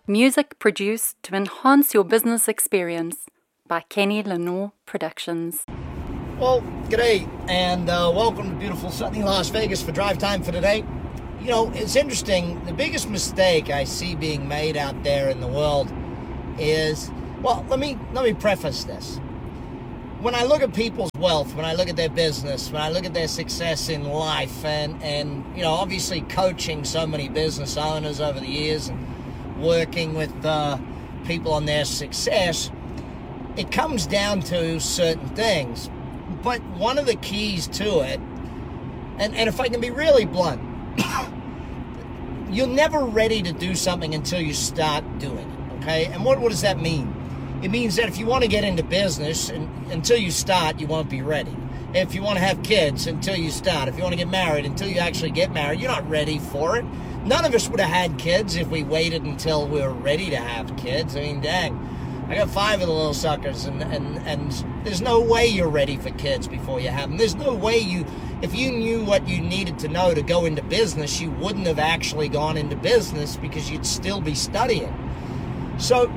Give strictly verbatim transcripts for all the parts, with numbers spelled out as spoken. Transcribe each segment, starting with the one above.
Music produced to enhance your business experience by Kenny Lenore Productions. Well, g'day, and uh, welcome to beautiful sunny Las Vegas for Drive Time for today. You know, it's interesting. The biggest mistake I see being made out there in the world is, well, let me let me preface this. When I look at people's wealth, when I look at their business, when I look at their success in life, and, and you know, obviously coaching so many business owners over the years and working with uh, people on their success, it comes down to certain things. But one of the keys to it, and, and if I can be really blunt, you're never ready to do something until you start doing it, okay? And what, what does that mean? It means that if you want to get into business, and until you start, you won't be ready. If you want to have kids, until you start. If you want to get married, until you actually get married, you're not ready for it. None of us would have had kids if we waited until we were ready to have kids. I mean, dang. I got five of the little suckers, and, and, and there's no way you're ready for kids before you have them. There's no way you, if you knew what you needed to know to go into business, you wouldn't have actually gone into business because you'd still be studying. So,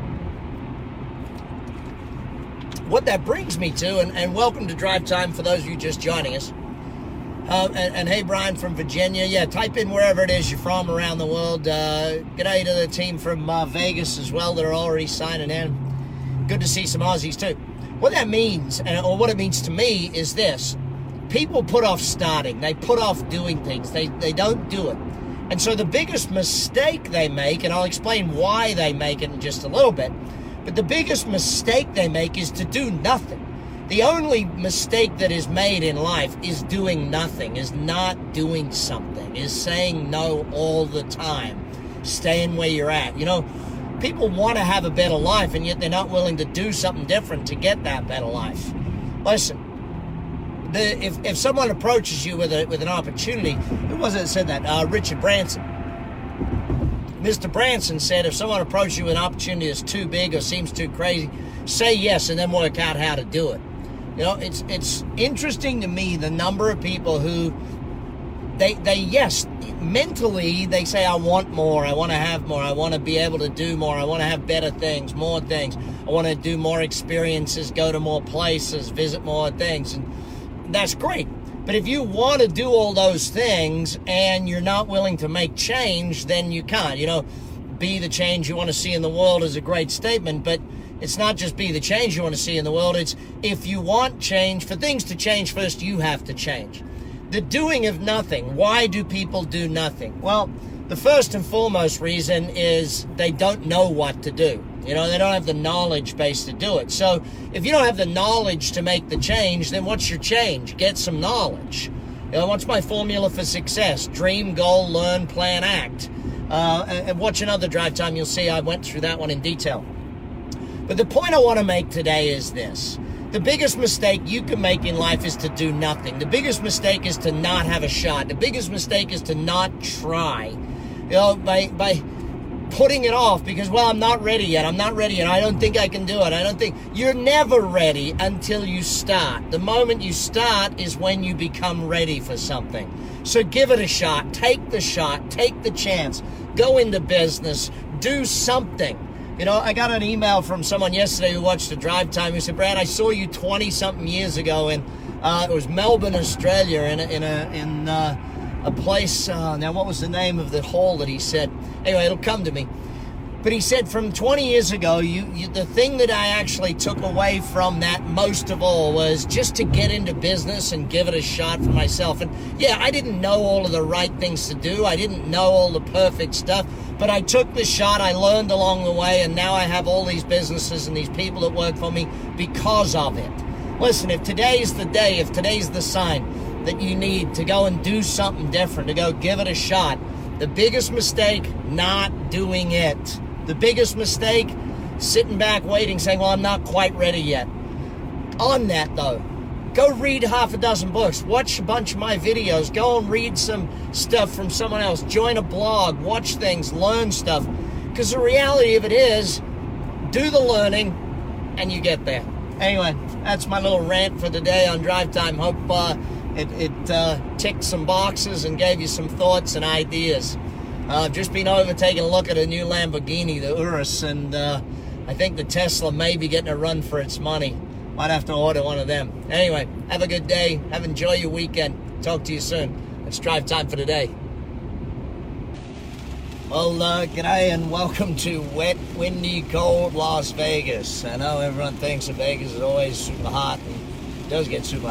what that brings me to, and, and welcome to Drive Time for those of you just joining us. Uh, and, and hey, Brian from Virginia. Yeah, type in wherever it is you're from around the world. Uh, g'day to the team from uh, Vegas as well that are already signing in. Good to see some Aussies too. What that means, and, or what it means to me, is this. People put off starting. They put off doing things. They, they don't do it. And so the biggest mistake they make, and I'll explain why they make it in just a little bit, but the biggest mistake they make is to do nothing. The only mistake that is made in life is doing nothing, is not doing something, is saying no all the time, staying where you're at. You know, people want to have a better life, and yet they're not willing to do something different to get that better life. Listen, the, if, if someone approaches you with a with an opportunity, who was it that said that? Uh, Richard Branson. Mister Branson said, if someone approaches you with an opportunity that's too big or seems too crazy, say yes and then work out how to do it. You know, it's it's interesting to me the number of people who, they, they yes, mentally they say, I want more, I want to have more, I want to be able to do more, I want to have better things, more things, I want to do more experiences, go to more places, visit more things, and that's great. But if you want to do all those things and you're not willing to make change, then you can't. You know, be the change you want to see in the world is a great statement, but it's not just be the change you want to see in the world. It's if you want change, for things to change first, you have to change. The doing of nothing. Why do people do nothing? Well, the first and foremost reason is they don't know what to do. You know, they don't have the knowledge base to do it. So if you don't have the knowledge to make the change, then what's your change? Get some knowledge. You know, what's my formula for success? Dream, goal, learn, plan, act. Uh, and, and watch another Drive Time. You'll see I went through that one in detail. But the point I want to make today is this. The biggest mistake you can make in life is to do nothing. The biggest mistake is to not have a shot. The biggest mistake is to not try. You know, by by putting it off because, well, I'm not ready yet. I'm not ready yet. I don't think I can do it. I don't think... You're never ready until you start. The moment you start is when you become ready for something. So give it a shot. Take the shot. Take the chance. Go into business. Do something. You know, I got an email from someone yesterday who watched the Drive Time who said, Brad, I saw you twenty-something years ago in, uh, it was Melbourne, Australia, in a, in a, in uh, a place, uh, now what was the name of the hall that he said? Anyway, it'll come to me. But he said from twenty years ago, you, you the thing that I actually took away from that most of all was just to get into business and give it a shot for myself. And yeah, I didn't know all of the right things to do. I didn't know all the perfect stuff. But I took the shot, I learned along the way, and now I have all these businesses and these people that work for me because of it. Listen, if today's the day, if today's the sign that you need to go and do something different, to go give it a shot, the biggest mistake, not doing it. The biggest mistake, sitting back waiting, saying, well, I'm not quite ready yet. On that, though, go read half a dozen books. Watch a bunch of my videos. Go and read some stuff from someone else. Join a blog. Watch things. Learn stuff. Because the reality of it is, do the learning, and you get there. Anyway, that's my little rant for today on Drive Time. Hope uh, it, it uh, ticked some boxes and gave you some thoughts and ideas. Uh, I've just been over taking a look at a new Lamborghini, the Urus, and uh, I think the Tesla may be getting a run for its money. Might have to order one of them. Anyway, have a good day. Have enjoy your weekend. Talk to you soon. It's drive time for today. Well, uh, g'day and welcome to wet, windy, cold Las Vegas. I know everyone thinks that Vegas is always super hot, and it does get super